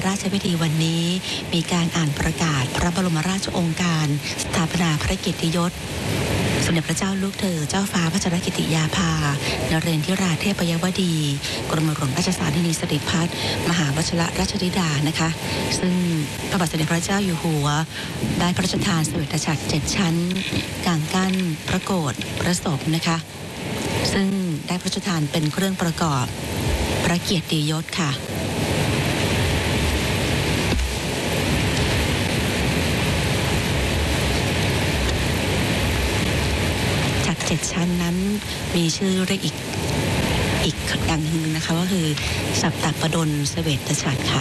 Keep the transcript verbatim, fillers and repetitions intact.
ระราชพิธีวันนี้มีการอ่านประกาศพระบรมราชโองการสถาปนาพระเกียรติยศสมเด็จพระเจ้าลูกเธอเจ้าฟ้าพัชรกิติยาภานเรนทิราเทพยวดีกรมหลวงราชสานินีสิริพัฒน์มหาวชิรราชธิดานะคะซึ่งพระบาทสมเด็จพระเจ้าอยู่หัวได้พระราชทานเสวตฉัตรเจ็ดชั้นกางกั้นพระโกฐพระศพนะคะซึ่งได้พระราชทานเป็นเครื่องประกอบพระเกียรติยศค่ะเจ็ดชั้นนั้นมีชื่อเรียกอีกอีกอย่างหนึ่งนะคะก็คือสัปตะปดลเสวตฉัตรค่ะ